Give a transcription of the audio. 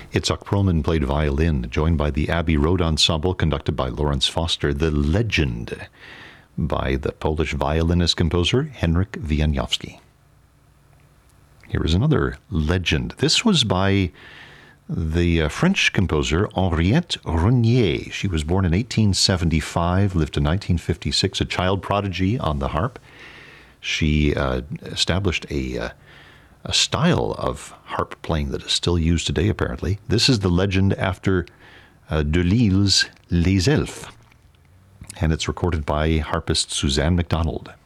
Itzhak Perlman played violin, joined by the Abbey Road Ensemble, conducted by Lawrence Foster. The Legend by the Polish violinist-composer Henryk Wieniawski. Here is another legend. This was by the French composer Henriette Renier. She was born in 1875, lived to 1956, a child prodigy on the harp. She established a style of harp playing that is still used today, apparently. This is the legend after Delille's Les Elfes, and it's recorded by harpist Suzanne MacDonald.